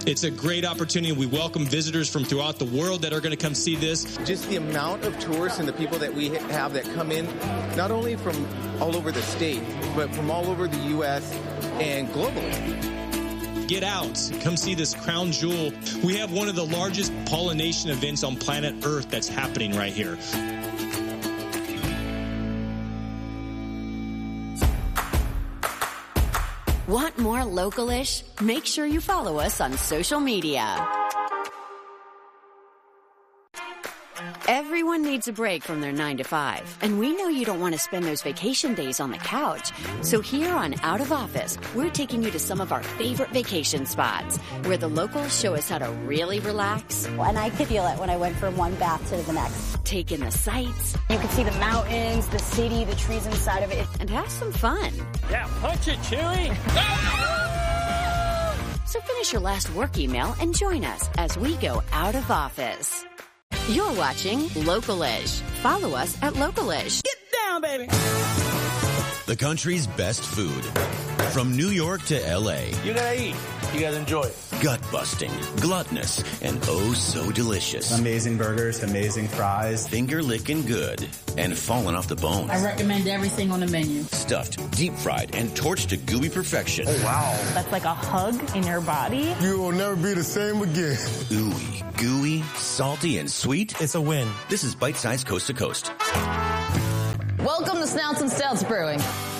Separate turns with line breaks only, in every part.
It's a great opportunity. We welcome visitors from throughout the world that are going to come see this.
Just the amount of tourists and the people that we have that come in, not only from all over the state, but from all over the U.S. and globally.
Get out. Come see this crown jewel. We have one of the largest pollination events on planet Earth that's happening right here.
Want more Local-ish? Make sure you follow us on social media. Everyone needs a break from their 9 to 5, and we know you don't want to spend those vacation days on the couch. So here on Out of Office, we're taking you to some of our favorite vacation spots where the locals show us how to really relax.
And I could feel it when I went from one bath to the next.
Take in the sights.
You could see the mountains, the city, the trees inside of it.
And have some fun.
Yeah, punch it, Chewie!
So finish your last work email and join us as we go out of office. You're watching Local-ish. Follow us at Local-ish.
Get down, baby!
The country's best food. From New York to L.A.
You gotta eat. You gotta enjoy it.
Gut-busting, gluttonous, and oh so delicious.
Amazing burgers, amazing fries.
Finger-licking good and falling off the bones.
I recommend everything on the menu.
Stuffed, deep-fried, and torched to gooey perfection.
Oh, wow.
That's like a hug in your body.
You will never be the same again.
Ooey, gooey, salty, and sweet.
It's a win.
This is Bite Size Coast to Coast.
Welcome to Snouts and Stouts Brewing.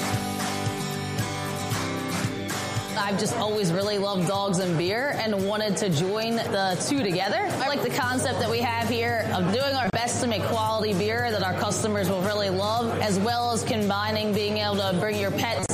I've just always really loved dogs and beer and wanted to join the two together. I like the concept that we have here of doing our best to make quality beer that our customers will really love, as well as combining being able to bring your pets.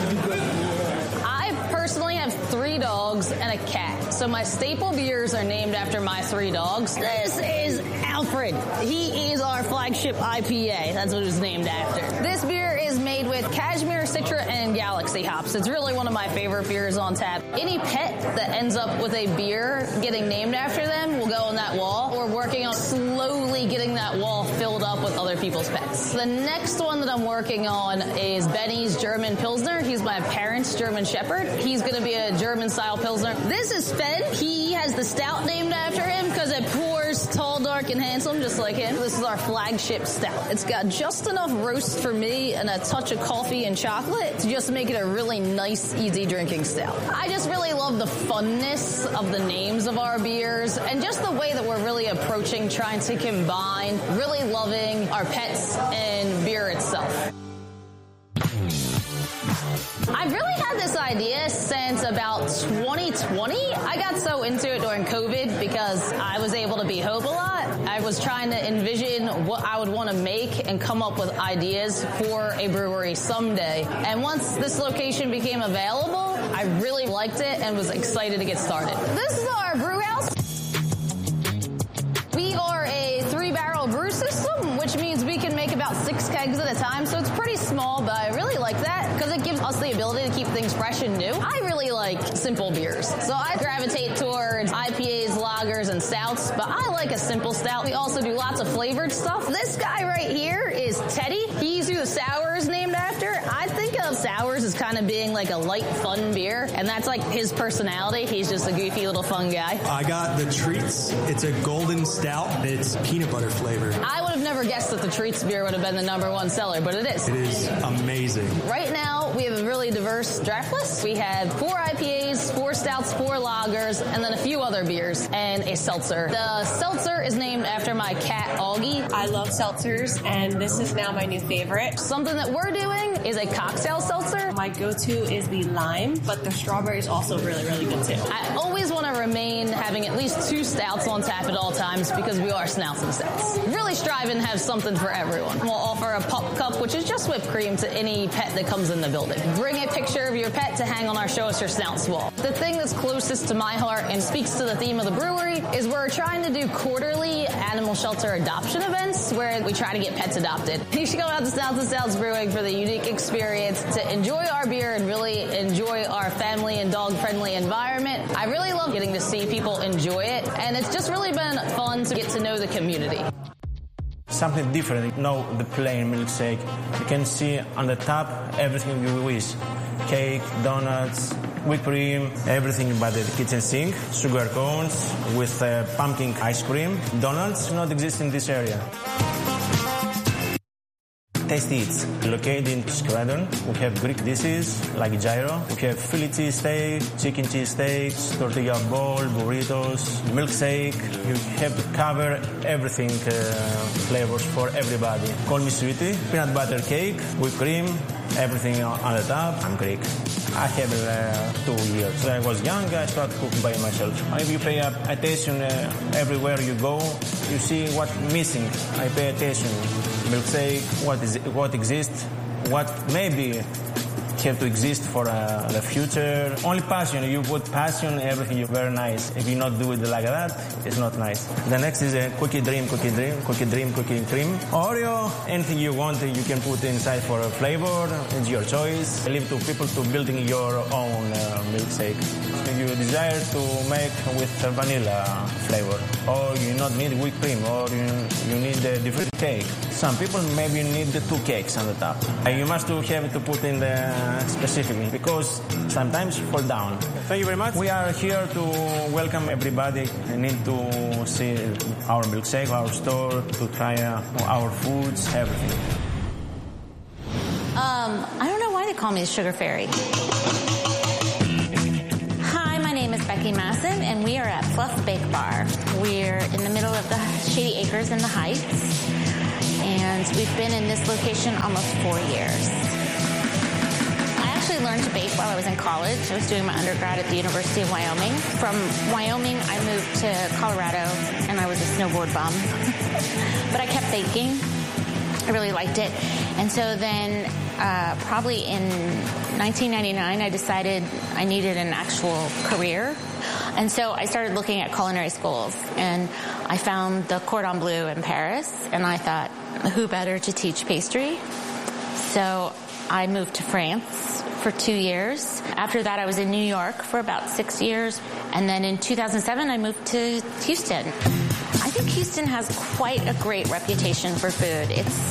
I personally have 3 dogs and a cat, so my staple beers are named after my 3 dogs. This is Alfred. He is our flagship IPA. That's what it was named after. This beer is made with Cashmere, Citra, and Galaxy hops. It's really one of my favorite beers on tap. Any pet that ends up with a beer getting named after them will go on that wall. We're working on slowly getting that wall filled up with other people's pets. The next one that I'm working on is Benny's German Pilsner. He's my parents' German Shepherd. He's going to be a German-style Pilsner. This is Fed. He has the stout named after him because it pours tall, dark, and handsome just like him. This is our flagship stout. It's got just enough roast for me and a touch of coffee and chocolate to just make it a really nice, easy drinking stout. I just really love the funness of the names of our beers and just the way that we're really approaching trying to combine really loving our pets and beer itself. I've really had this idea since about 2020. I got so into it during COVID because I was able to be home a lot. I was trying to envision what I would want to make and come up with ideas for a brewery someday. And once this location became available, I really liked it and was excited to get started. This is our brew house. We are a 3-barrel brew system, which means we can make about 6 kegs at a time. So it's pretty small, but I really like that because it gives us the ability to keep things fresh and new. I really like simple beers. So I gravitate towards IPAs, lagers, and stouts, but I like a simple stout. We also do lots of flavored stuff. This guy right here is Teddy. He's who the sour is named after. I think of sours as kind of being like a light, fun beer, and that's like his personality. He's just a goofy little fun guy.
I got the Treats. It's a golden stout. It's peanut butter flavored.
I would have never guessed that the Treats beer would have been the #1 seller, but it is.
It is amazing.
Right now, we have a really diverse draft list. We have 4 IPAs, 4 stouts, 4 lagers, and then a few other beers, and a seltzer. The seltzer is named after my cat, Augie.
I love seltzers, and this is now my new favorite.
Something that we're doing is a cocktail seltzer.
My go-to is the lime, but the strawberry is also really, really good too.
I always want to remain having at least 2 stouts on tap at all times because we are Snouts and Stouts. Really striving to have something for everyone. We'll offer a pup cup, which is just whipped cream, to any pet that comes in the building. Bring a picture of your pet to hang on our Show Us Your Snouts wall. The thing that's closest to my heart and speaks to the theme of the brewery is we're trying to do quarterly animal shelter adoption events where we try to get pets adopted. You should go out to Snouts and Stouts Brewing for the unique experience to enjoy our beer and really enjoy our family and dog-friendly environment. I really love getting to see people enjoy it, and it's just really been fun to get to know the community.
Something different, no the plain milkshake. You can see on the top everything you wish. Cake, donuts, whipped cream, everything by the kitchen sink, sugar cones with pumpkin ice cream. Donuts not exist in this area. Tasty Eats, located in Scranton. We have Greek dishes like gyro. We have Philly cheesesteak, chicken cheesesteaks, tortilla bowl, burritos, milkshake. You have to cover everything, flavors for everybody. Call me sweetie, peanut butter cake, whipped cream, everything on the top. I'm Greek. I have 2 years. When I was young, I started cooking by myself. If you pay attention everywhere you go, you see what's missing. I pay attention. Milkshake, what exists, what maybe have to exist for the future. Only passion. You put passion, everything is very nice. If you not do it like that, it's not nice. The next is a cookie dream, cookie cream. Oreo, anything you want, you can put inside for a flavor. It's your choice. I leave to people to building your own milkshake. If you desire to make with vanilla flavor, or you not need whipped cream, or you need a different cake. Some people maybe need the 2 cakes on the top. You must have to put in the specifically, because sometimes you fall down. Thank you very much. We are here to welcome everybody. They need to see our milkshake, our store, to try our foods, everything.
I don't know why they call me the Sugar Fairy. Hi, my name is Becky Masson, and we are at Fluff Bake Bar. We're in the middle of the Shady Acres in the Heights, and we've been in this location almost 4 years. I learned to bake while I was in college. I was doing my undergrad at the University of Wyoming. From Wyoming, I moved to Colorado, and I was a snowboard bum. But I kept baking. I really liked it. And so then probably in 1999, I decided I needed an actual career. And so I started looking at culinary schools, and I found the Cordon Bleu in Paris, and I thought, who better to teach pastry? So I moved to France for 2 years. After that, I was in New York for about 6 years. And then in 2007, I moved to Houston. I think Houston has quite a great reputation for food.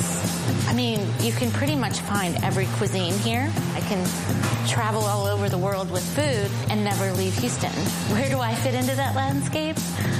You can pretty much find every cuisine here. I can travel all over the world with food and never leave Houston. Where do I fit into that landscape?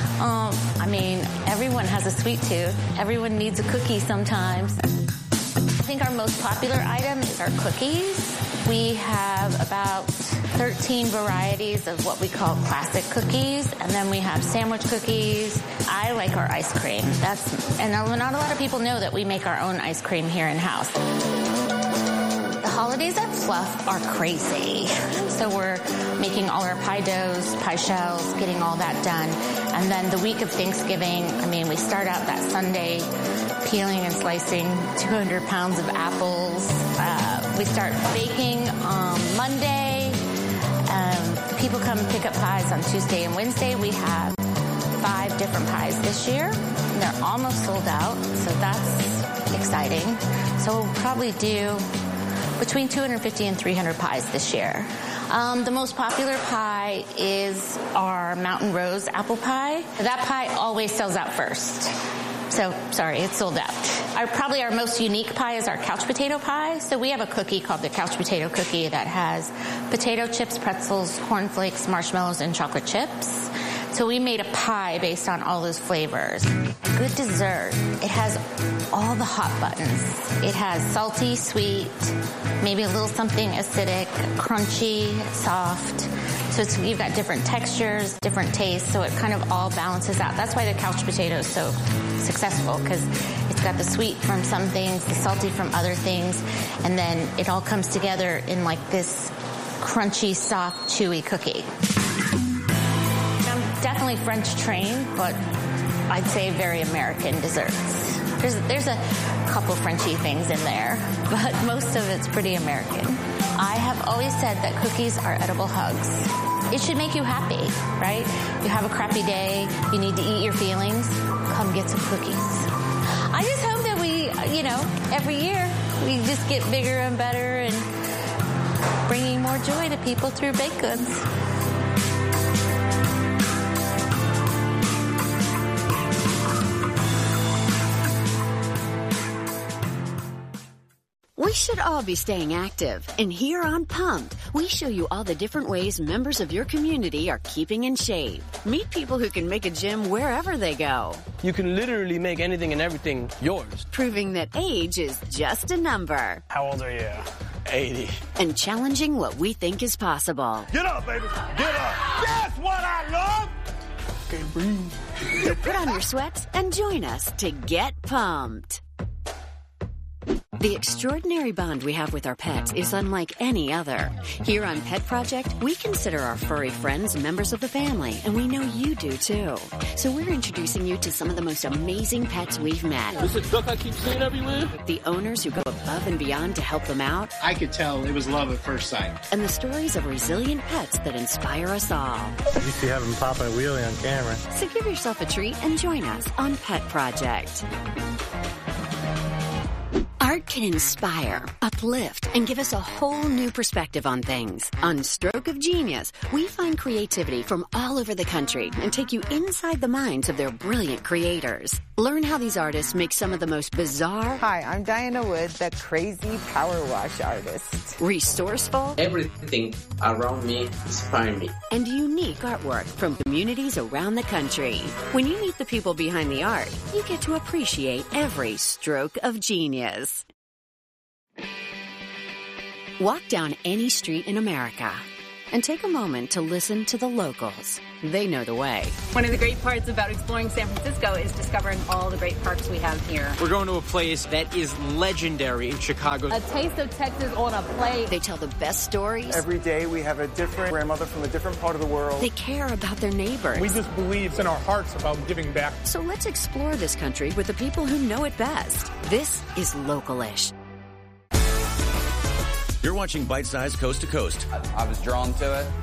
Everyone has a sweet tooth. Everyone needs a cookie sometimes. I think our most popular item is our cookies. We have about 13 varieties of what we call classic cookies, and then we have sandwich cookies. I like our ice cream. And not a lot of people know that we make our own ice cream here in-house. The holidays at Fluff are crazy. So we're making all our pie doughs, pie shells, getting all that done. And then the week of Thanksgiving, we start out that Sunday peeling and slicing 200 pounds of apples. We start baking on Monday. People come pick up pies on Tuesday and Wednesday. We have 5 different pies this year. And they're almost sold out, so that's exciting. So we'll probably do between 250 and 300 pies this year. The most popular pie is our Mountain Rose apple pie. That pie always sells out first. So, sorry, it's sold out. Probably our most unique pie is our couch potato pie. So we have a cookie called the couch potato cookie that has potato chips, pretzels, cornflakes, marshmallows, and chocolate chips. So we made a pie based on all those flavors. Good dessert. It has all the hot buttons. It has salty, sweet, maybe a little something acidic, crunchy, soft. So you've got different textures, different tastes, so it kind of all balances out. That's why the couch potato is so successful, because it's got the sweet from some things, the salty from other things, and then it all comes together in like this crunchy, soft, chewy cookie. I'm definitely French trained, but I'd say very American desserts. There's a couple Frenchy things in there, but most of it's pretty American. I have always said that cookies are edible hugs. It should make you happy, right? You have a crappy day, you need to eat your feelings, come get some cookies. I just hope that we, every year we just get bigger and better and bringing more joy to people through baked goods.
We should all be staying active. And here on Pumped, we show you all the different ways members of your community are keeping in shape. Meet people who can make a gym wherever they go.
You can literally make anything and everything yours.
Proving that age is just a number.
How old are you? 80.
And challenging what we think is possible.
Get up, baby. Get up. That's what I love. Can't breathe.
So put on your sweats and join us to get pumped. The extraordinary bond we have with our pets is unlike any other. Here on Pet Project, we consider our furry friends members of the family, and we know you do too. So we're introducing you to some of the most amazing pets we've met.
This is a duck I keep seeing everywhere.
The owners who go above and beyond to help them out.
I could tell it was love at first sight.
And the stories of resilient pets that inspire us all.
You see having popping a wheelie on camera.
So give yourself a treat and join us on Pet Project. Art can inspire, uplift, and give us a whole new perspective on things. On Stroke of Genius, we find creativity from all over the country and take you inside the minds of their brilliant creators. Learn how these artists make some of the most bizarre...
Hi, I'm Diana Wood, the crazy power wash artist.
Resourceful...
Everything around me inspires me.
And unique artwork from communities around the country. When you meet the people behind the art, you get to appreciate every stroke of genius. Walk down any street in America and take a moment to listen to the locals. They know the way.
One of the great parts about exploring San Francisco is discovering all the great parks we have here.
We're going to a place that is legendary in Chicago.
A taste of Texas on a plate.
They tell the best stories.
Every day we have a different grandmother from a different part of the world.
They care about their neighbors.
We just believe it's in our hearts about giving back.
So let's explore this country with the people who know it best. This is Local-ish.
You're watching Bite Size Coast to Coast.
I was drawn to it.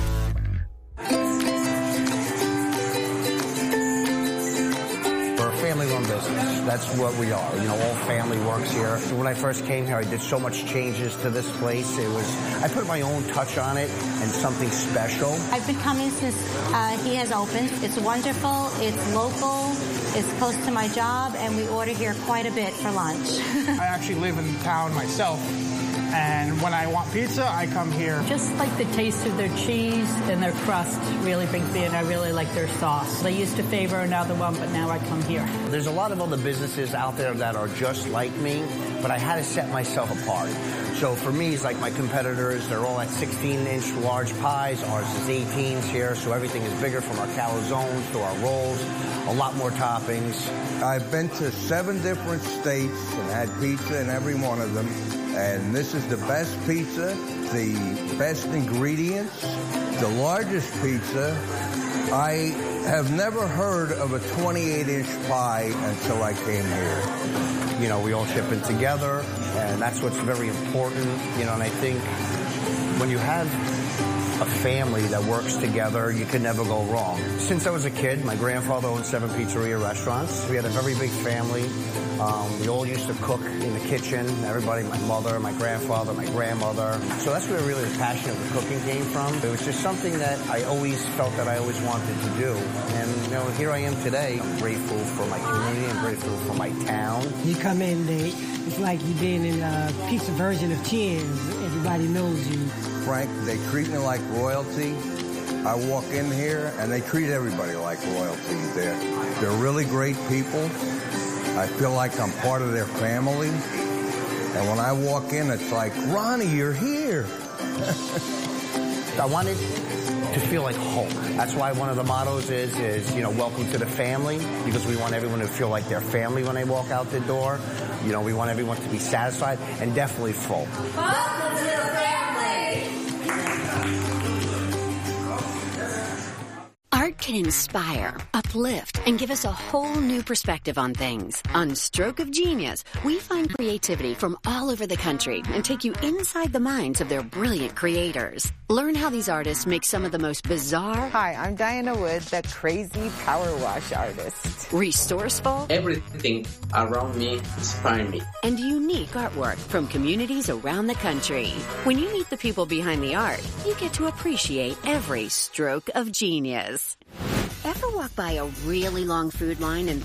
We're a family-run business. That's what we are. You know, all family works here. When I first came here, I did so much changes to this place. I put my own touch on it and something special.
I've been coming since he has opened. It's wonderful. It's local. It's close to my job, and we order here quite a bit for lunch.
I actually live in town myself. And when I want pizza, I come here.
Just like the taste of their cheese and their crust really brings me in. I really like their sauce. They used to favor another one, but now I come here.
There's a lot of other businesses out there that are just like me, but I had to set myself apart. So for me, it's like my competitors, they're all at 16-inch large pies. Ours is 18s here, so everything is bigger, from our calzones to our rolls, a lot more toppings.
I've been to 7 different states and had pizza in every one of them. And this is the best pizza, the best ingredients, the largest pizza. I have never heard of a 28-inch pie until I came here.
You know, we all ship in together, and that's what's very important. You know, and I think when you have a family that works together, you can never go wrong. Since I was a kid, my grandfather owned 7 pizzeria restaurants. We had a very big family. We all used to cook in the kitchen. Everybody, my mother, my grandfather, my grandmother. So that's where really the passion of the cooking came from. It was just something that I always felt that I always wanted to do. And, you know, here I am today. I'm grateful for my community. I'm grateful for my town.
You come in, it's like you've been in a pizza version of Cheers. Everybody knows you.
Frank, they treat me like royalty. I walk in here, and they treat everybody like royalty. They're really great people. I feel like I'm part of their family. And when I walk in, it's like, Ronnie, you're here.
I wanted to feel like home. That's why one of the mottos is, you know, welcome to the family, because we want everyone to feel like they're family when they walk out the door. You know, we want everyone to be satisfied and definitely full.
Welcome to the family.
Art can inspire, uplift, and give us a whole new perspective on things. On Stroke of Genius, we find creativity from all over the country and take you inside the minds of their brilliant creators. Learn how these artists make some of the most bizarre...
Hi, I'm Diana Wood, the crazy power wash artist.
Resourceful...
Everything around me inspires me.
And unique artwork from communities around the country. When you meet the people behind the art, you get to appreciate every stroke of genius. Ever walk by a really long food line and think,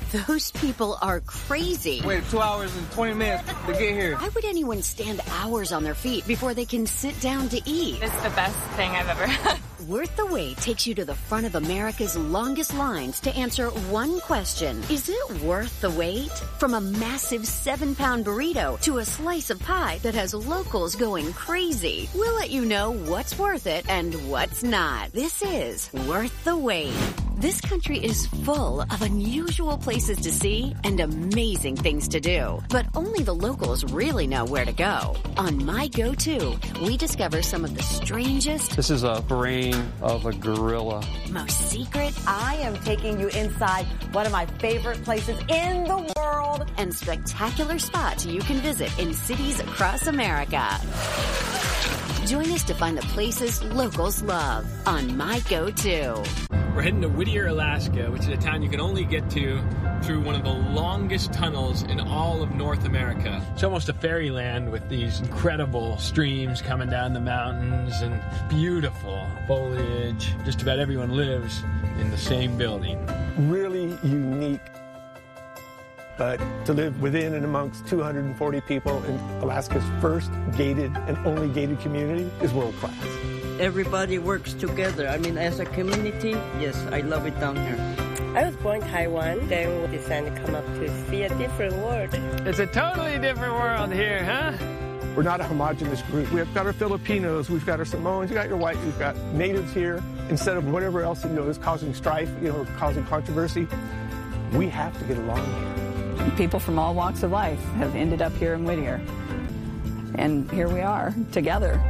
Those people are crazy.
Wait 2 hours and 20 minutes to get here.
Why would anyone stand hours on their feet before they can sit down to eat?
It's the best thing I've ever had.
Worth the Wait takes you to the front of America's longest lines to answer one question. Is it worth the wait? From a massive 7-pound burrito to a slice of pie that has locals going crazy. We'll let you know what's worth it and what's not. This is Worth the Wait. This country is full of unusual places to see and amazing things to do. But only the locals really know where to go. On My Go-To, we discover some of the strangest...
This is a brain of a gorilla.
Most secret...
I am taking you inside one of my favorite places in the world.
And spectacular spots you can visit in cities across America. Join us to find the places locals love on My Go-To.
We're heading to Whittier, Alaska, which is a town you can only get to through one of the longest tunnels in all of North America. It's almost a fairyland with these incredible streams coming down the mountains and beautiful foliage. Just about everyone lives in the same building.
Really unique. But to live within and amongst 240 people in Alaska's first gated and only gated community is world class.
Everybody works together. I mean, as a community, yes, I love it down here.
I was born in Taiwan, then decided to come up to see a different world.
It's a totally different world here, huh?
We're not a homogenous group. We've got our Filipinos, we've got our Samoans, you've got your white, you've got natives here. Instead of whatever else, is causing strife, causing controversy, we have to get along here.
People from all walks of life have ended up here in Whittier. And here we are, together.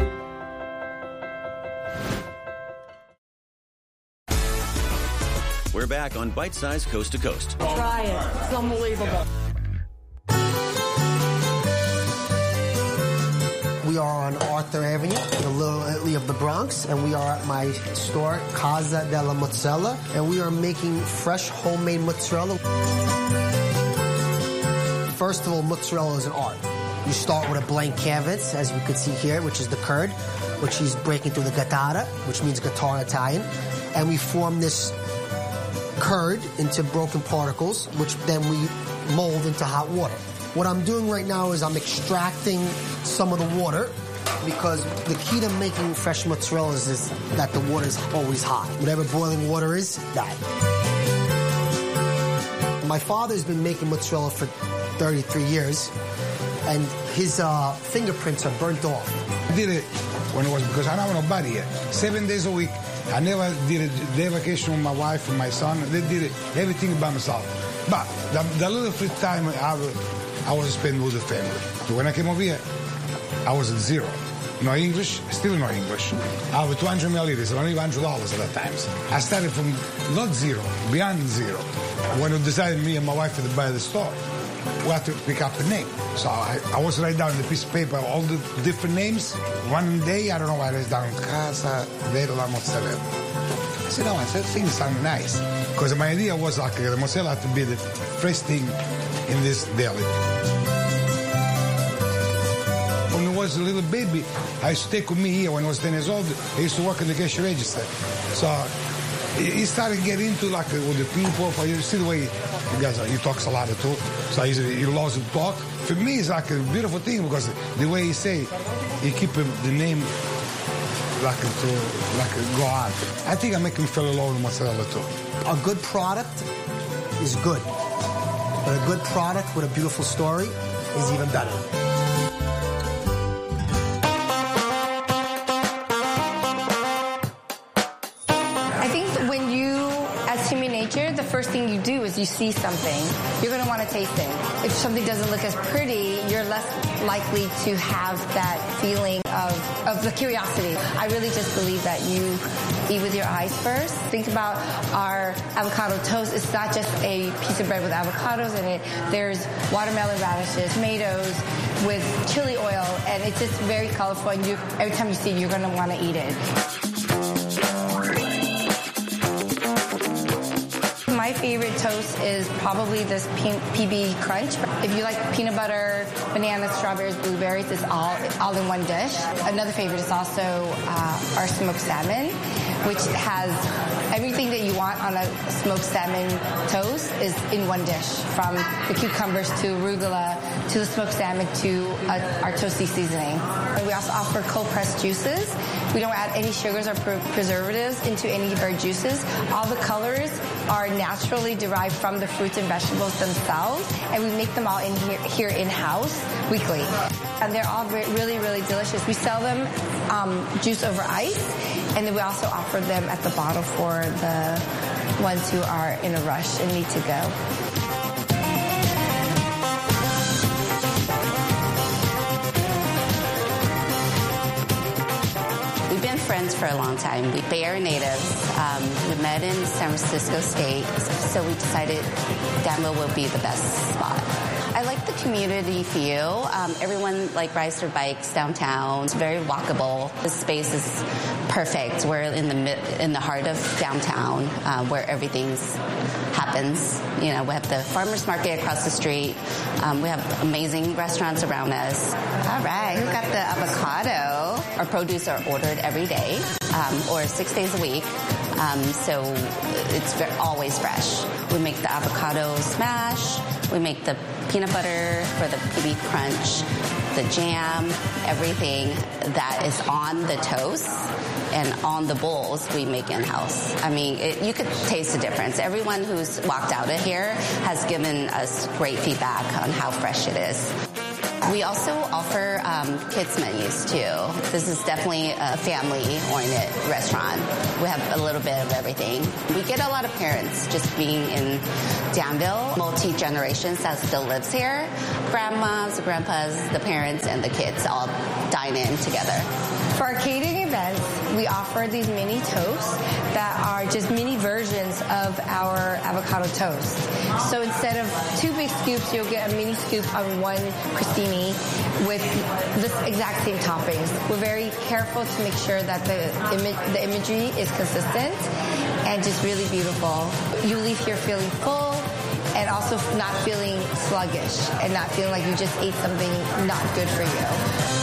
We're back on Bite Size Coast to Coast.
Try it. It's unbelievable.
We are on Arthur Avenue, the Little Italy of the Bronx, and we are at my store, Casa della Mozzarella, and we are making fresh homemade mozzarella. First of all, mozzarella is an art. You start with a blank canvas, as you can see here, which is the curd, which he's breaking through the gattara, which means guitar in Italian, and we form this curd into broken particles, which then we mold into hot water. What I'm doing right now is I'm extracting some of the water because the key to making fresh mozzarella is that the water is always hot. Whatever boiling water is, that. My father's been making mozzarella for 33 years, and his fingerprints are burnt off.
I did it when it was, because I don't have nobody here. 7 days a week. I never did a day vacation with my wife and my son. They did it, everything by myself. But the little free time I was spending with the family. So when I came over here, I was at zero. No English, still no English. I have 200 milliliters, only $100 at that time. I started from not zero, beyond zero. When we decided, me and my wife, to buy the store, we had to pick up a name. So I was write down the piece of paper all the different names. One day, I don't know why I wrote down Casa della Mozzarella. I said, no, I said, things sound nice. Because my idea was like the mozzarella had to be the first thing in this deli. When I was a little baby, I used to take with me here when I was 10 years old. I used to work in the cash register. So he started getting into like with the people. You see the way you guys he talks a lot too. So he loves to talk. For me, it's like a beautiful thing because the way he say, he keep the name like go on. I think I make him fall in love with mozzarella too.
A good product is good, but a good product with a beautiful story is even better.
The first thing you do is you see something, you're going to want to taste it. If something doesn't look as pretty, you're less likely to have that feeling of the curiosity. I really just believe that you eat with your eyes first. Think about our avocado toast. It's not just a piece of bread with avocados in it. There's watermelon radishes, tomatoes with chili oil, and it's just very colorful. And every time you see it, you're going to want to eat it. My favorite toast is probably this PB Crunch. If you like peanut butter, bananas, strawberries, blueberries, it's all in one dish. Another favorite is also our smoked salmon which has everything that you want on a smoked salmon toast is in one dish, from the cucumbers to arugula to the smoked salmon to our toasty seasoning. And we also offer cold-pressed juices. We don't add any sugars or preservatives into any of our juices. All the colors are naturally derived from the fruits and vegetables themselves, and we make them all here in-house weekly. And they're all really, really delicious. We sell them juice over ice, and then we also offer them at the bottle for the ones who are in a rush and need to go.
We've been friends for a long time. We Bay Area natives. We met in San Francisco State, so we decided Danville would be the best spot. I like the community feel. Everyone rides their bikes downtown. It's very walkable. The space is perfect. We're in the heart of downtown, where everything happens. We have the farmers market across the street. We have amazing restaurants around us. All right, who got the avocado? Our produce are ordered every day, or 6 days a week. So it's always fresh. We make the avocado smash. We make the peanut butter for the PB Crunch, the jam, everything that is on the toast and on the bowls we make in-house. I mean, you could taste the difference. Everyone who's walked out of here has given us great feedback on how fresh it is. We also offer kids menus too. This is definitely a family-oriented restaurant. We have a little bit of everything. We get a lot of parents just being in Danville, multi-generations that still lives here. Grandmas, grandpas, the parents, and the kids all dine in together.
For our catering events, we offer these mini toasts that are just mini versions of our avocado toast. So instead of 2 big scoops, you'll get a mini scoop on one crostini with the exact same toppings. We're very careful to make sure that the imagery is consistent and just really beautiful. You leave here feeling full and also not feeling sluggish and not feeling like you just ate something not good for you.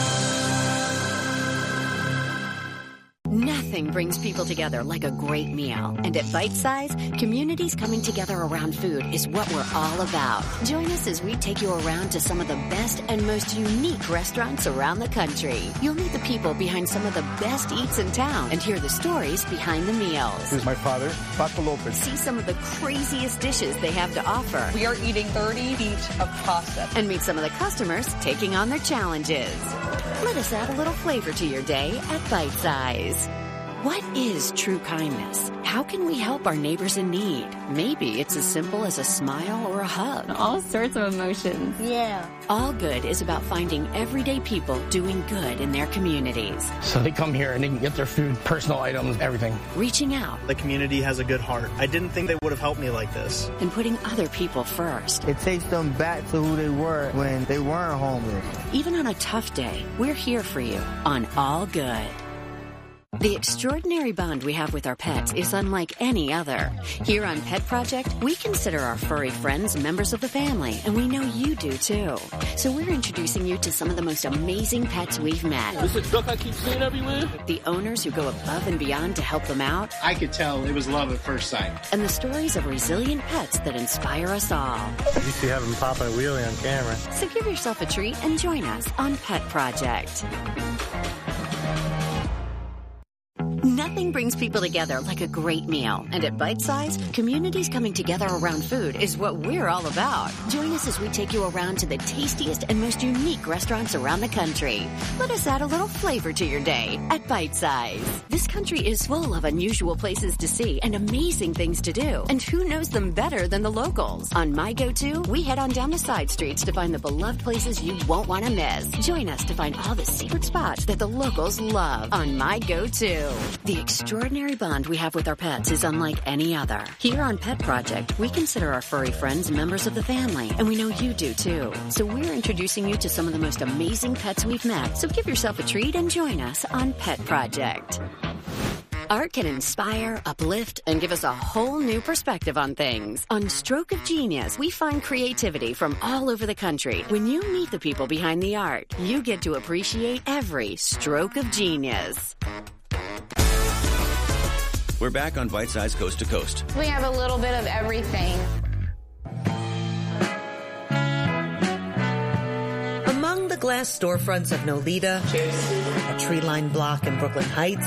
Nothing brings people together like a great meal. And at Bite Size, communities coming together around food is what we're all about. Join us as we take you around to some of the best and most unique restaurants around the country. You'll meet the people behind some of the best eats in town and hear the stories behind the meals.
This is my father, Paco Lopez.
See some of the craziest dishes they have to offer.
We are eating 30 feet of pasta.
And meet some of the customers taking on their challenges. Let us add a little flavor to your day at Bite Size. What is true kindness? How can we help our neighbors in need? Maybe it's as simple as a smile or a hug.
All sorts of emotions.
Yeah.
All Good is about finding everyday people doing good in their communities.
So they come here and they can get their food, personal items, everything.
Reaching out.
The community has a good heart. I didn't think they would have helped me like this.
And putting other people first.
It takes them back to who they were when they weren't homeless.
Even on a tough day, we're here for you on All Good. The extraordinary bond we have with our pets is unlike any other. Here on Pet Project, we consider our furry friends members of the family, and we know you do too. So we're introducing you to some of the most amazing pets we've met.
This is a duck I keep seeing everywhere.
The owners who go above and beyond to help them out.
I could tell it was love at first sight.
And the stories of resilient pets that inspire us all.
You see having Papa and Wheelie on camera.
So give yourself a treat and join us on Pet Project. Nothing brings people together like a great meal. And at Bite Size, communities coming together around food is what we're all about. Join us as we take you around to the tastiest and most unique restaurants around the country. Let us add a little flavor to your day at Bite Size. This country is full of unusual places to see and amazing things to do. And who knows them better than the locals? On My Go-To, we head on down the side streets to find the beloved places you won't want to miss. Join us to find all the secret spots that the locals love on My Go-To. The extraordinary bond we have with our pets is unlike any other. Here on Pet Project, we consider our furry friends members of the family, and we know you do too. So we're introducing you to some of the most amazing pets we've met. So give yourself a treat and join us on Pet Project. Art can inspire, uplift, and give us a whole new perspective on things. On Stroke of Genius, we find creativity from all over the country. When you meet the people behind the art, you get to appreciate every stroke of genius.
We're back on Bite Size Coast to Coast.
We have a little bit of everything.
Among the glass storefronts of Nolita, a tree-lined block in Brooklyn Heights,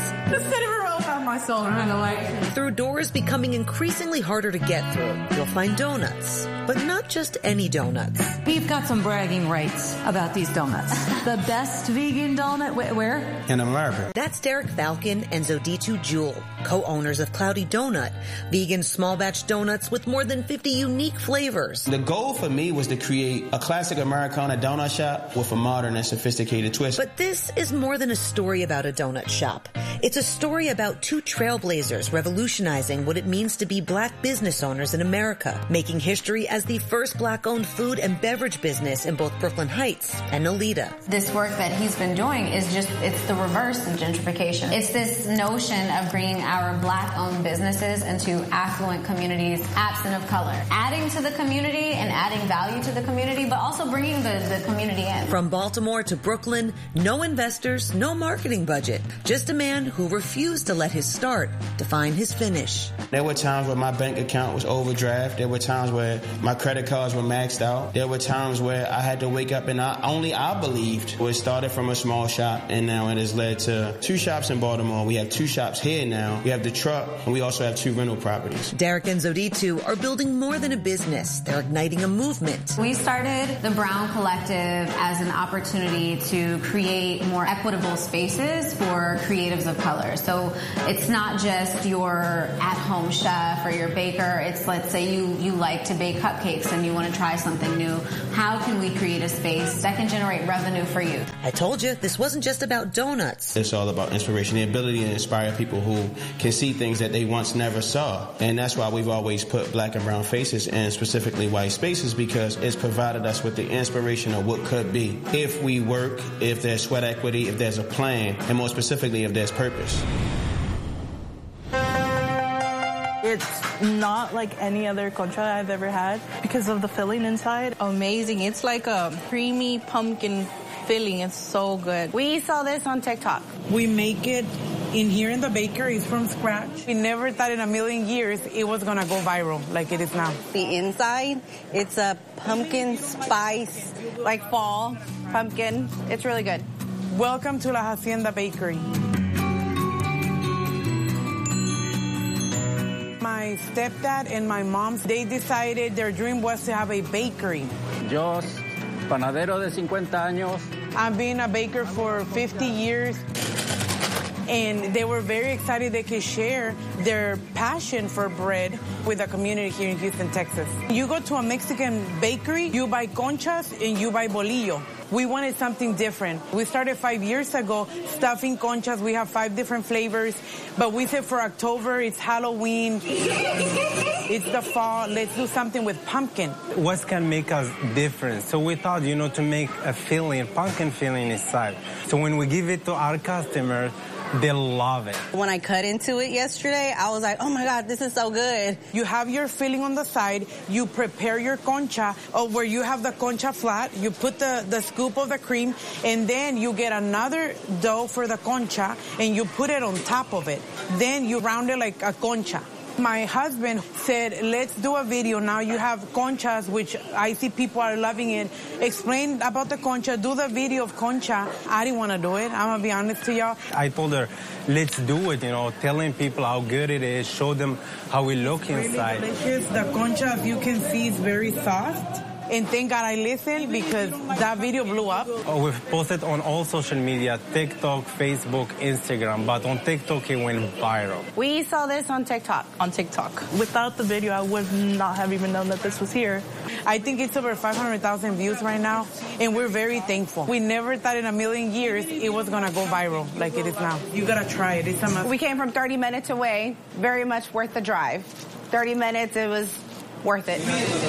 through doors becoming increasingly harder to get through, you'll find donuts. But not just any donuts.
We've got some bragging rights about these donuts. The best vegan donut, where?
In America.
That's Derek Falcon and Zoditu Jewel, co-owners of Cloudy Donut, vegan small batch donuts with more than 50 unique flavors.
The goal for me was to create a classic Americana donut shop with a modern and sophisticated twist.
But this is more than a story about a donut shop. It's a story about two trailblazers revolutionizing what it means to be black business owners in America, making history as the first black-owned food and beverage business in both Brooklyn Heights and Nolita.
This work that he's been doing is it's the reverse of gentrification. It's this notion of bringing our black-owned businesses into affluent communities, absent of color, adding to the community and adding value to the community, but also bringing the community in.
From Baltimore to Brooklyn, no investors, no marketing budget, just a man who refused to let his start define his finish.
There were times where my bank account was overdraft. There were times where my credit cards were maxed out. There were times where I had to wake up and I believed. It started from a small shop and now it has led to 2 shops in Baltimore. We have 2 shops here now. We have the truck and we also have 2 rental properties.
Derek and Zoditu are building more than a business. They're igniting a movement.
We started the Brown Collective as an opportunity to create more equitable spaces for creatives of color. So it's not just your at-home chef or your baker. It's, let's say you like to bake cupcakes and you want to try something new. How can we create a space that can generate revenue for you?
I told you, this wasn't just about donuts.
It's all about inspiration, the ability to inspire people who can see things that they once never saw. And that's why we've always put black and brown faces and specifically white spaces, because it's provided us with the inspiration of what could be. If we work, if there's sweat equity, if there's a plan, and more specifically, if there's purpose.
It's not like any other concha I've ever had because of the filling inside. Amazing. It's like a creamy pumpkin filling. It's so good.
We saw this on TikTok.
We make it in here in the bakery from scratch. We never thought in a million years it was going to go viral like it is now.
The inside, it's a pumpkin spice, like fall pumpkin. It's really good.
Welcome to La Hacienda Bakery. My stepdad and my mom, they decided their dream was to have a bakery.
Yo, panadero de 50 años.
I've been a baker for 50 years. And they were very excited they could share their passion for bread with the community here in Houston, Texas. You go to a Mexican bakery, you buy conchas and you buy bolillo. We wanted something different. We started 5 years ago stuffing conchas. We have 5 different flavors. But we said for October, it's Halloween, it's the fall, let's do something with pumpkin.
What can make us different? So we thought, to make a filling, pumpkin filling inside. So when we give it to our customers, they love it.
When I cut into it yesterday, I was like, oh my God, this is so good.
You have your filling on the side, you prepare your concha, or where you have the concha flat, you put the scoop of the cream, and then you get another dough for the concha, and you put it on top of it. Then you round it like a concha. My husband said, let's do a video. Now you have conchas, which I see people are loving it. Explain about the concha. Do the video of concha. I didn't want to do it. I'm going to be honest to y'all.
I told her, let's do it, telling people how good it is, show them how we look inside.
Really delicious. The concha, as you can see, is very soft. And thank God I listened because that video blew up.
We've posted on all social media, TikTok, Facebook, Instagram, but on TikTok it went viral.
We saw this on TikTok.
Without the video, I would not have even known that this was here. I think it's over 500,000 views right now, and we're very thankful. We never thought in a million years it was going to go viral like it is now. You got to try it. It's a must.
We came from 30 minutes away. Very much worth the drive. 30 minutes, it was worth it.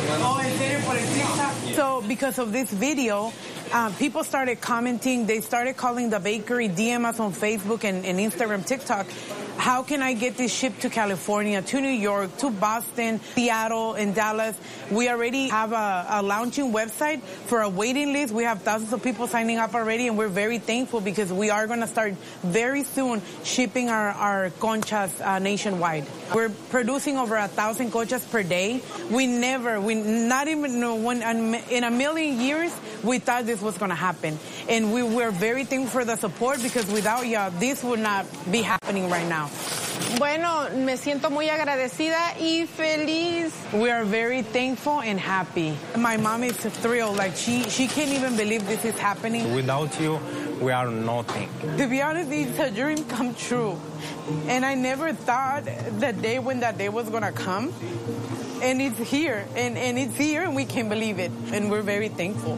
So because of this video, people started commenting. They started calling the bakery, DM us on Facebook and Instagram, TikTok. how can I get this shipped to California, to New York, to Boston, Seattle, and Dallas? We already have a launching website for a waiting list. We have thousands of people signing up already, and we're very thankful because we are going to start very soon shipping our conchas nationwide. We're producing over 1,000 conchas per day. Not even in a million years, we thought this was going to happen. And we were very thankful for the support because without y'all, this would not be happening right now.
Bueno, me siento muy agradecida y feliz.
We are very thankful and happy. My mom is thrilled. Like, she can't even believe this is happening.
Without you, we are nothing.
To be honest, it's a dream come true. And I never thought the day when that day was going to come. And it's here. And it's here, and we can't believe it. And we're very thankful.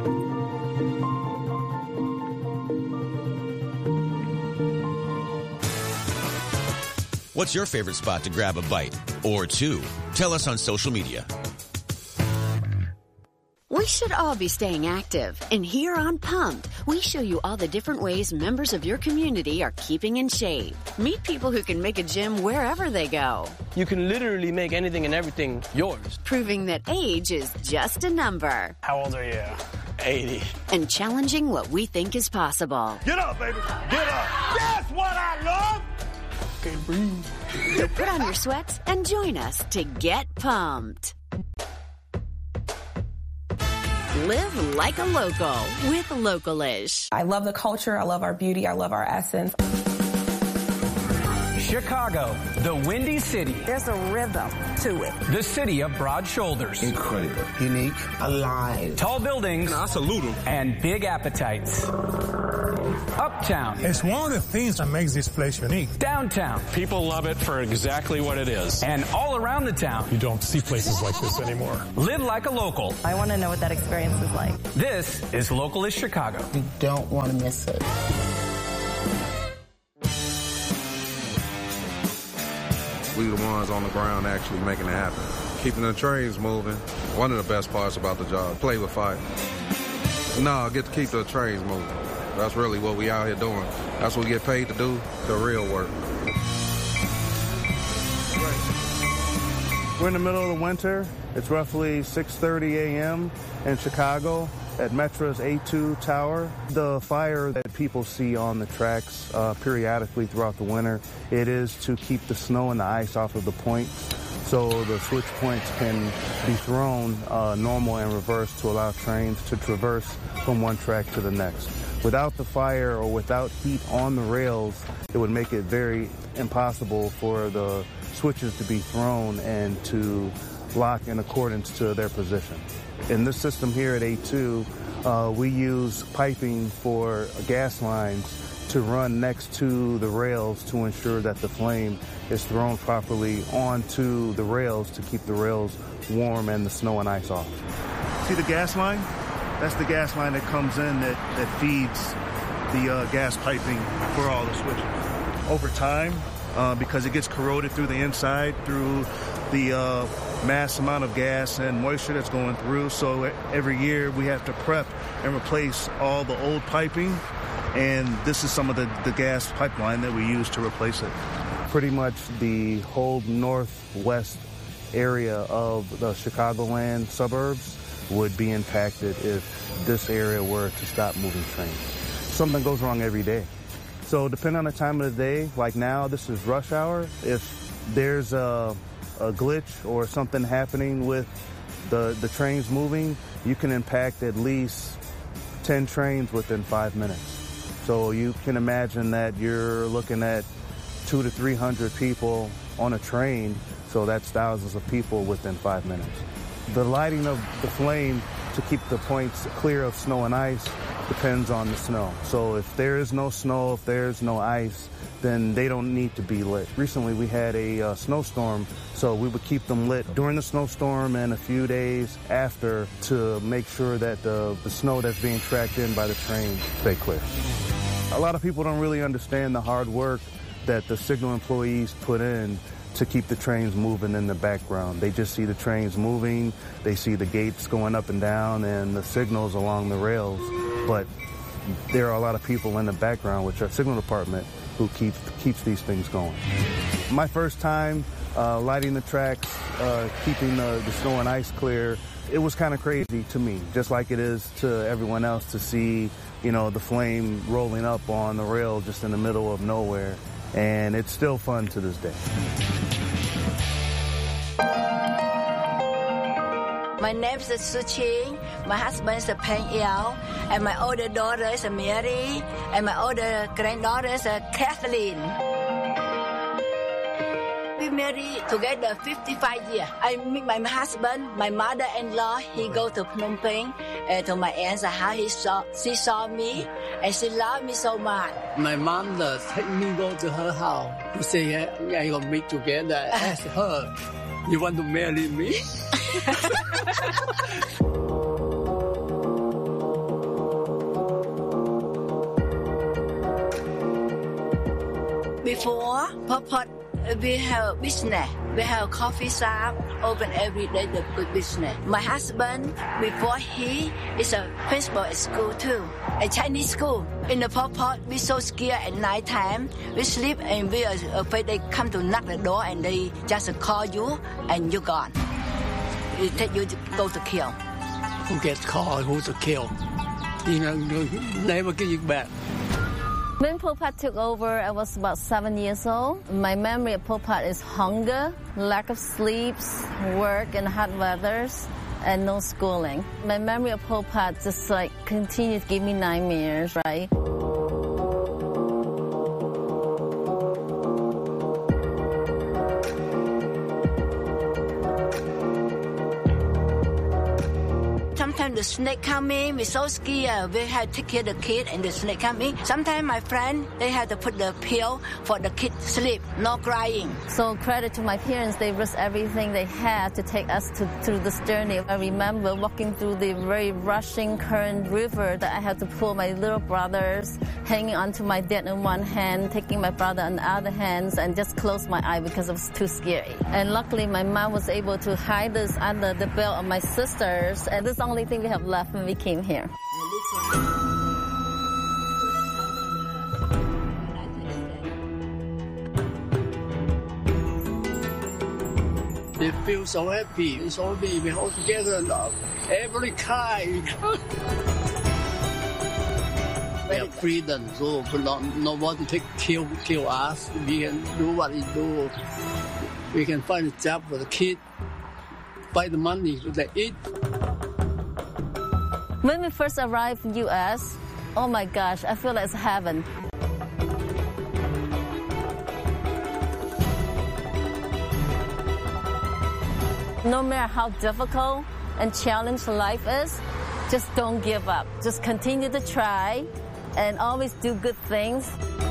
What's your favorite spot to grab a bite or two? Tell us on social media.
We should all be staying active, and here on Pumped, we show you all the different ways members of your community are keeping in shape. Meet people who can make a gym wherever they go.
You can literally make anything and everything yours.
Proving that age is just a number.
How old are you? 80.
And challenging what we think is possible.
Get up, baby. Get up. That's what I love. Okay, breathe.
So put on your sweats and join us to get pumped. Live like a local with Localish.
I love the culture. I love our beauty. I love our essence.
Chicago, the Windy City.
There's a rhythm to it.
The city of broad shoulders.
Incredible. Unique. Alive.
Tall buildings.
I salute them.
And big appetites. Uptown.
It's one of the things that makes this place unique.
Downtown.
People love it for exactly what it is.
And all around the town.
You don't see places like this anymore.
Live like a local.
I want to know what that experience is like.
This is Localish Chicago.
You don't want to miss it.
We the ones on the ground actually making it happen. Keeping the trains moving. One of the best parts about the job. Play with fire. No, get to keep the trains moving. That's really what we out here doing. That's what we get paid to do, the real work.
We're in the middle of the winter. It's roughly 6:30 a.m. in Chicago at Metra's A2 Tower. The fire that people see on the tracks periodically throughout the winter, it is to keep the snow and the ice off of the points. So the switch points can be thrown normal and reverse to allow trains to traverse from one track to the next. Without the fire or without heat on the rails, it would make it very impossible for the switches to be thrown and to lock in accordance to their position. In this system here at A2, we use piping for gas lines to run next to the rails to ensure that the flame is thrown properly onto the rails to keep the rails warm and the snow and ice off. See the gas line? That's the gas line that comes in that feeds the gas piping for all the switches. Over time, because it gets corroded through the inside, through the mass amount of gas and moisture that's going through, so every year we have to prep and replace all the old piping, and this is some of the gas pipeline that we use to replace it. Pretty much the whole northwest area of the Chicagoland suburbs would be impacted if this area were to stop moving trains. Something goes wrong every day. So depending on the time of the day, like now, this is rush hour. If there's a glitch or something happening with the trains moving, you can impact at least 10 trains within 5 minutes. So you can imagine that you're looking at 200 to 300 people on a train, so that's thousands of people within 5 minutes. The lighting of the flame to keep the points clear of snow and ice depends on the snow. So if there is no snow, if there's no ice, then they don't need to be lit. Recently we had a snowstorm, so we would keep them lit during the snowstorm and a few days after to make sure that the snow that's being tracked in by the train stay clear. A lot of people don't really understand the hard work that the signal employees put in to keep the trains moving in the background. They just see the trains moving, they see the gates going up and down and the signals along the rails, but there are a lot of people in the background, which are signal department, who keeps these things going. My first time lighting the tracks, keeping the snow and ice clear, it was kind of crazy to me, just like it is to everyone else to see, the flame rolling up on the rail just in the middle of nowhere. And it's still fun to this day.
My name is Su Ching, my husband is Peng Yao, and my older daughter is Mary, and my older granddaughter is Kathleen. We married together 55 years. I meet my husband, my mother-in-law, he go to Phnom Penh to my aunt's house. She saw me, and she loved me so much.
My mom take me go to her house. She say, yeah, you gonna meet together. I asked her, you want to marry me?
Before Pol Pot, we have business. We have coffee shop, open every day, the good business. My husband, before he is a principal at school too, a Chinese school. In the Pol Pot, we so scared at night time. We sleep and we are afraid they come to knock the door and they just call you and you're gone. They take you to go to kill.
Who gets called, who's to kill? Never get you back.
When Pol Pot took over, I was about 7 years old. My memory of Pol Pot is hunger, lack of sleep, work in hot weathers, and no schooling. My memory of Pol Pot just continued to give me nightmares, right?
Sometimes the snake come in, we're so scared. We have to take care of the kid and the snake come in. Sometimes my friend, they have to put the pill for the kid sleep, no crying.
So credit to my parents, they risked everything they had to take us through this journey. I remember walking through the very rushing current river that I had to pull my little brothers, hanging onto my dad in one hand, taking my brother in the other hands, and just close my eye because it was too scary. And luckily my mom was able to hide this under the belt of my sisters, and this is the only thing we have left when we came here.
They feel so happy, so we all together now. Every kind. We have freedom, so nobody kill us. We can do what we do. We can find a job for the kid, buy the money so they eat.
When we first arrived in U.S., oh my gosh, I feel like it's heaven. No matter how difficult and challenging life is, just don't give up. Just continue to try and always do good things.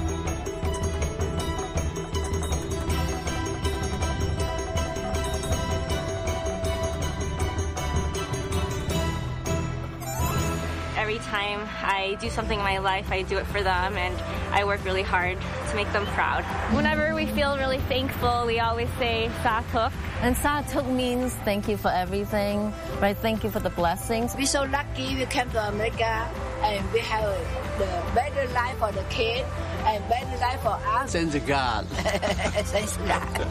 Every time I do something in my life, I do it for them, and I work really hard to make them proud. Whenever we feel really thankful, we always say Sa Thuk.
And Sa Thuk means thank you for everything, right? Thank you for the blessings.
We're so lucky we came to America and we have the better life for the kids and better life for us.
Thank God.
Thank God.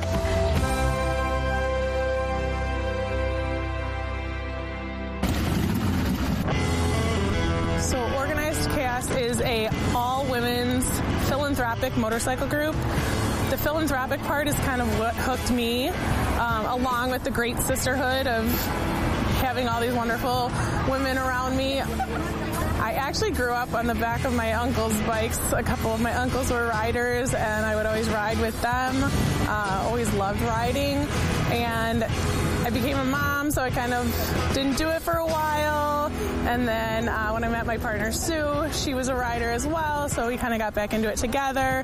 So Organized Chaos is a all-women's philanthropic motorcycle group. The philanthropic part is kind of what hooked me, along with the great sisterhood of having all these wonderful women around me. I actually grew up on the back of my uncle's bikes. A couple of my uncles were riders, and I would always ride with them. Always loved riding. And I became a mom, so I kind of didn't do it for a while. And then when I met my partner, Sue, she was a rider as well, so we kind of got back into it together.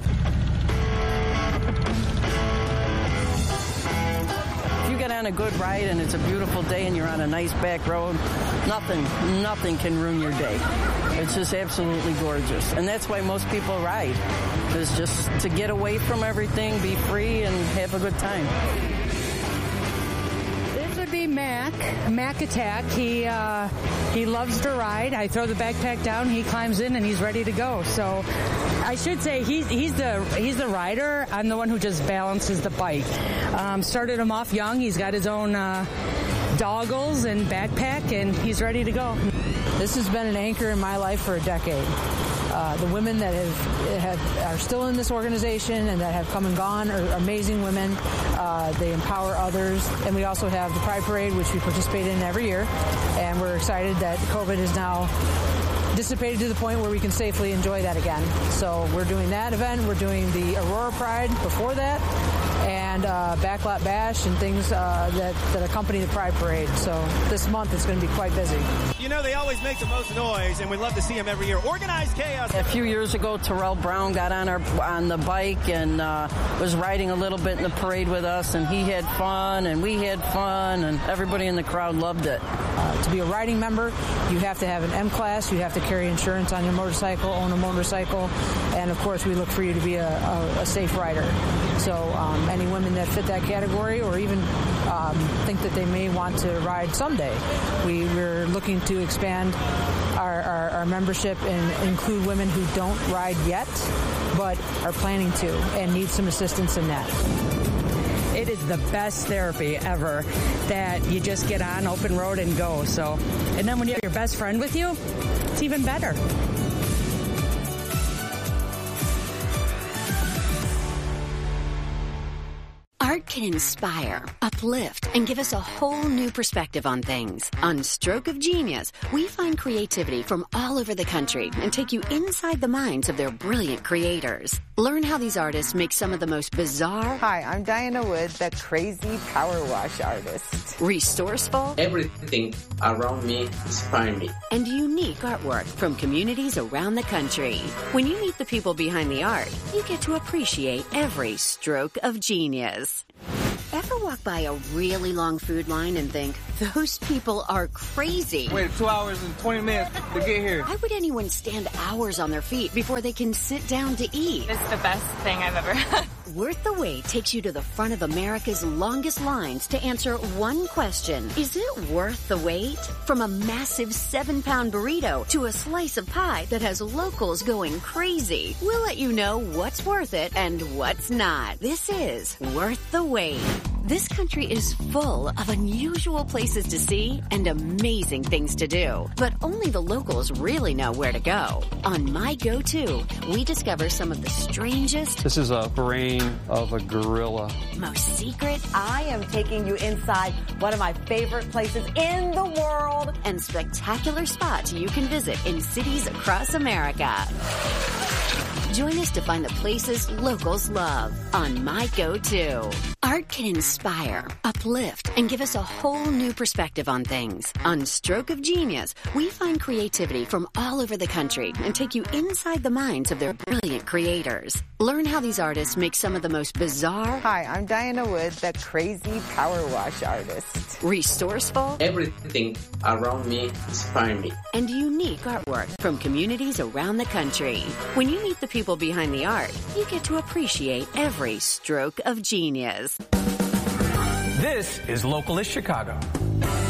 If you get on a good ride and it's a beautiful day and you're on a nice back road, nothing can ruin your day. It's just absolutely gorgeous. And that's why most people ride. It's just to get away from everything, be free, and have a good time.
This would be Mac Attack. He loves to ride. I throw the backpack down, he climbs in, and he's ready to go. So
I should say he's the rider. I'm the one who just balances the bike. Started him off young. He's got his own goggles and backpack, and he's ready to go. This has been an anchor in my life for a decade. The women that are still in this organization and that have come and gone are amazing women. They empower others. And we also have the Pride Parade, which we participate in every year. And we're excited that COVID is now dissipated to the point where we can safely enjoy that again. So we're doing that event. We're doing the Aurora Pride before that, and Backlot Bash and things that accompany the Pride Parade. So this month it's going to be quite busy.
You know, they always make the most noise, and we love to see them every year. Organized Chaos.
A few years ago, Terrell Brown got on the bike and was riding a little bit in the parade with us, and he had fun, and we had fun, and everybody in the crowd loved it. To be a riding member, you have to have an M-Class, you have to carry insurance on your motorcycle, own a motorcycle, and of course we look for you to be a safe rider. So any women that fit that category or even think that they may want to ride someday, we're looking to expand our membership and include women who don't ride yet but are planning to and need some assistance in that. It is the best therapy ever, that you just get on open road and go. So, and then when you have your best friend with you, it's even better.
Art can inspire, uplift, and give us a whole new perspective on things. On Stroke of Genius, we find creativity from all over the country and take you inside the minds of their brilliant creators. Learn how these artists make some of the most bizarre...
Hi, I'm Diana Wood, the crazy power wash artist.
Resourceful...
Everything around me inspires me.
And unique artwork from communities around the country. When you meet the people behind the art, you get to appreciate every stroke of genius. Ever walk by a really long food line and think, those people are crazy?
Wait 2 hours and 20 minutes to get here.
Why would anyone stand hours on their feet before they can sit down to eat?
It's the best thing I've ever had.
Worth the Wait takes you to the front of America's longest lines to answer one question. Is it worth the wait? From a massive 7-pound burrito to a slice of pie that has locals going crazy, we'll let you know what's worth it and what's not. This is Worth the Wait. This country is full of unusual places to see and amazing things to do, but only the locals really know where to go. On My Go-To, we discover some of the strangest...
This is a brain of a gorilla.
Most secret...
I am taking you inside one of my favorite places in the world.
And spectacular spots you can visit in cities across America. Join us to find the places locals love on My Go-To. Art can inspire, uplift, and give us a whole new perspective on things. On Stroke of Genius, we find creativity from all over the country and take you inside the minds of their brilliant creators. Learn how these artists make some of the most bizarre...
Hi, I'm Diana Wood, the crazy power wash artist.
Resourceful...
Everything around me inspires me.
And unique artwork from communities around the country. When you meet the people behind the art, you get to appreciate every stroke of genius.
This is Localist Chicago.